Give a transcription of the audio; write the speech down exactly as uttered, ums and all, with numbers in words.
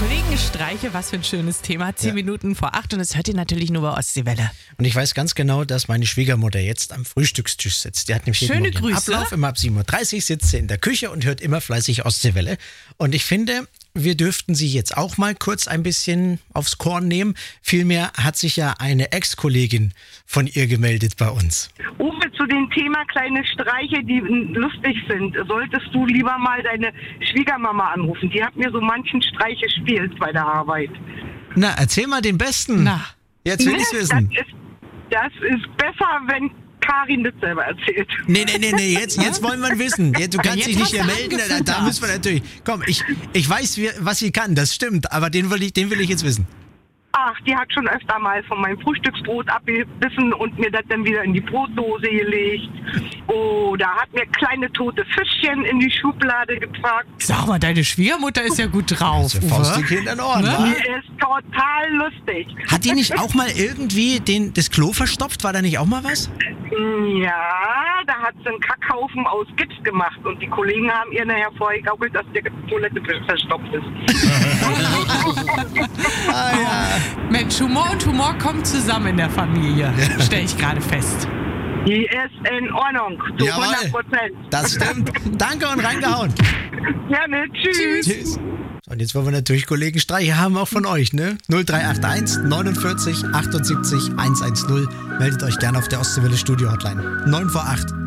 Kollegen Streiche, was für ein schönes Thema. Zehn ja. Minuten vor acht und das hört ihr natürlich nur bei Ostseewelle. Und ich weiß ganz genau, dass meine Schwiegermutter jetzt am Frühstückstisch sitzt. Die hat nämlich Schöne jeden Morgen Grüße. Ablauf. Immer ab sieben Uhr dreißig sitzt sie in der Küche und hört immer fleißig Ostseewelle. Und ich finde, wir dürften sie jetzt auch mal kurz ein bisschen aufs Korn nehmen. Vielmehr hat sich ja eine Ex-Kollegin von ihr gemeldet bei uns. Uwe, zu dem Thema kleine Streiche, die lustig sind, solltest du lieber mal deine Schwiegermama anrufen. Die hat mir so manchen Streich gespielt bei der Arbeit. Na, erzähl mal den besten. Na. Jetzt will Nee, ich's wissen. Das ist, das ist besser, wenn Karin das selber erzählt. Nee, nee, nee, nee, jetzt, jetzt wollen wir wissen. Du kannst jetzt dich nicht hast hier du melden, da, angefüttert. da müssen wir natürlich... Komm, ich, ich weiß, wie- was sie kann, das stimmt, aber den will ich, den will ich jetzt wissen. Ach, die hat schon öfter mal von meinem Frühstücksbrot abgebissen und mir das dann wieder in die Brotdose gelegt. Oder hat mir kleine tote Fischchen in die Schublade gepackt. Sag mal, deine Schwiegermutter ist ja gut drauf, Also Faust die Uwe. Kinder in den Ohren, Ne? wa? Die ist total lustig. Hat die nicht auch mal irgendwie den, das Klo verstopft? War da nicht auch mal was? Ja, da hat sie einen Kackhaufen aus Gips gemacht und die Kollegen haben ihr nachher vorgegaukelt, dass die Toilette verstopft ist. Ah ja. Mensch, Humor und Humor kommen zusammen in der Familie, stelle ich gerade fest. Die ist in Ordnung, zu Jawohl. hundert Prozent. Das stimmt. Danke und reingehauen. Gerne, tschüss. Tschüss. So, und jetzt wollen wir natürlich Kollegen Streiche haben, auch von euch, ne? null drei acht eins neunundvierzig achtundsiebzig hundertzehn. Meldet euch gerne auf der Ostseewelle Studio Hotline. neun vor acht.